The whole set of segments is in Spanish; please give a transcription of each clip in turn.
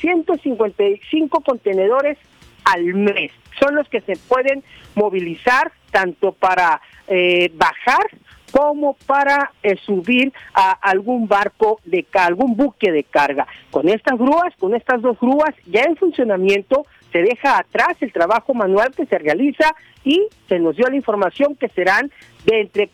455 contenedores al mes. Son los que se pueden movilizar tanto para bajar como para subir a algún barco algún buque de carga. Con estas dos grúas ya en funcionamiento, se deja atrás el trabajo manual que se realiza y se nos dio la información que serán de entre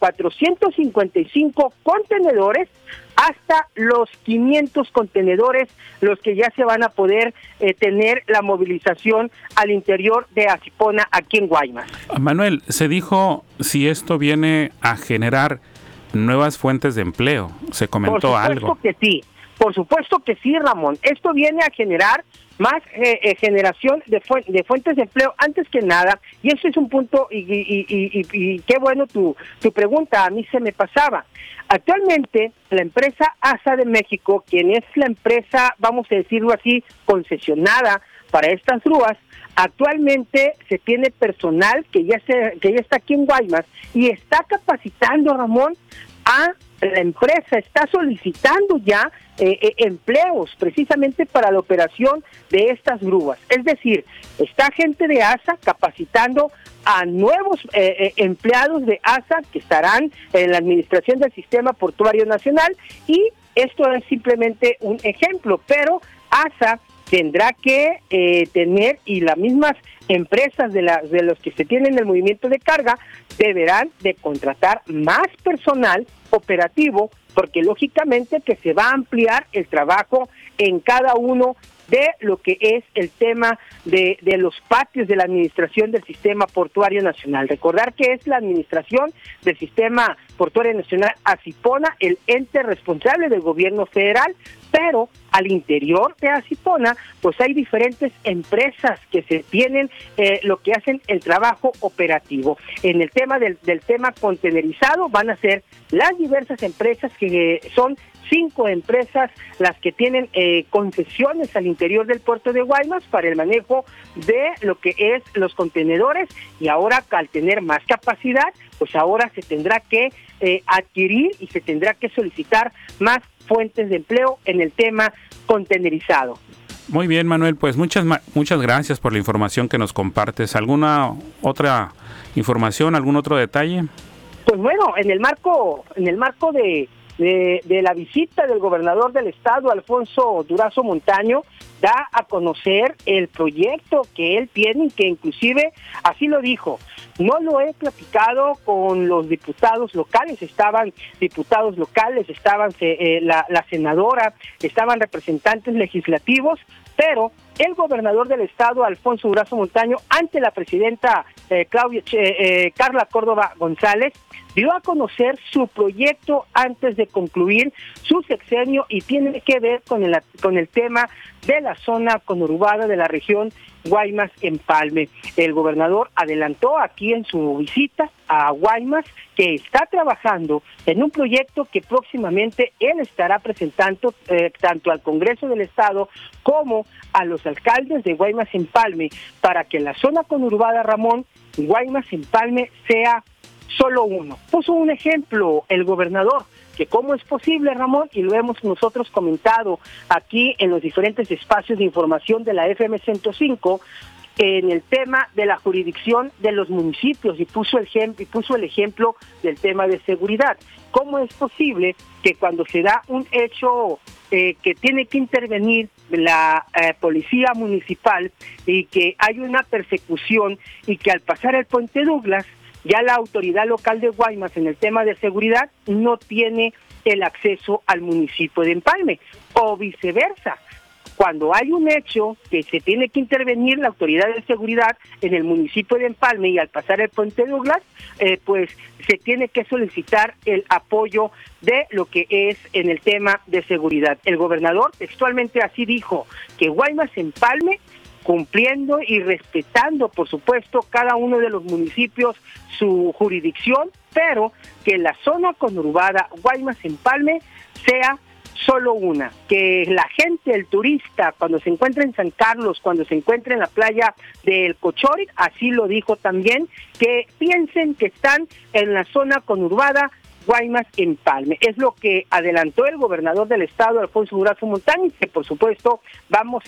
455 contenedores hasta los 500 contenedores los que ya se van a poder tener la movilización al interior de Asipona, aquí en Guaymas. Manuel, se dijo si esto viene a generar nuevas fuentes de empleo, se comentó algo. Por supuesto que sí, Ramón. Esto viene a generar más generación de fuentes de empleo, antes que nada, y eso es un punto, y qué bueno tu pregunta, a mí se me pasaba. Actualmente, la empresa ASA de México, quien es la empresa, vamos a decirlo así, concesionada para estas grúas, actualmente se tiene personal que ya está aquí en Guaymas y está capacitando, Ramón, a la empresa, está solicitando ya empleos precisamente para la operación de estas grúas. Es decir, está gente de ASA capacitando a nuevos empleados de ASA que estarán en la administración del Sistema Portuario Nacional, y esto es simplemente un ejemplo, pero ASA tendrá que tener, y las mismas empresas de los que se tienen el movimiento de carga deberán de contratar más personal operativo, porque lógicamente que se va a ampliar el trabajo en cada uno de lo que es el tema de los patios de la administración del Sistema Portuario Nacional. Recordar que es la administración del Sistema Portuario Nacional Asipona el ente responsable del gobierno federal, pero al interior de Asipona pues hay diferentes empresas que se tienen lo que hacen el trabajo operativo. En el tema del tema contenerizado van a ser las diversas empresas, que son 5 empresas las que tienen concesiones al interior del puerto de Guaymas para el manejo de lo que es los contenedores, y ahora al tener más capacidad, pues ahora se tendrá que adquirir y se tendrá que solicitar más fuentes de empleo en el tema contenerizado. Muy bien, Manuel, pues muchas gracias por la información que nos compartes. ¿Alguna otra información, algún otro detalle? Pues bueno, en el marco de la visita del gobernador del estado, Alfonso Durazo Montaño, da a conocer el proyecto que él tiene, y que inclusive así lo dijo: no lo he platicado con los diputados locales, estaban la senadora, estaban representantes legislativos, pero el gobernador del estado, Alfonso Durazo Montaño, ante la presidenta Carla Córdoba González, dio a conocer su proyecto antes de concluir su sexenio, y tiene que ver con el tema de la zona conurbada de la región Guaymas-Empalme. El gobernador adelantó aquí en su visita a Guaymas que está trabajando en un proyecto que próximamente él estará presentando tanto al Congreso del Estado como a los alcaldes de Guaymas-Empalme, para que la zona conurbada, Ramón, Guaymas-Empalme, sea solo uno. Puso un ejemplo el gobernador, que cómo es posible, Ramón, y lo hemos nosotros comentado aquí en los diferentes espacios de información de la FM 105, en el tema de la jurisdicción de los municipios, y puso el ejemplo del tema de seguridad. ¿Cómo es posible que cuando se da un hecho que tiene que intervenir la policía municipal, y que hay una persecución, y que al pasar el puente Douglas, ya la autoridad local de Guaymas en el tema de seguridad no tiene el acceso al municipio de Empalme, o viceversa? Cuando hay un hecho que se tiene que intervenir la autoridad de seguridad en el municipio de Empalme, y al pasar el puente Douglas, pues se tiene que solicitar el apoyo de lo que es en el tema de seguridad. El gobernador textualmente así dijo, que Guaymas-Empalme, cumpliendo y respetando, por supuesto, cada uno de los municipios su jurisdicción, pero que la zona conurbada Guaymas-Empalme sea solo una, que la gente, el turista, cuando se encuentra en San Carlos, cuando se encuentra en la playa del Cochorit, así lo dijo también, que piensen que están en la zona conurbada Guaymas-Empalme. Es lo que adelantó el gobernador del estado, Alfonso Durazo Montaño, que por supuesto vamos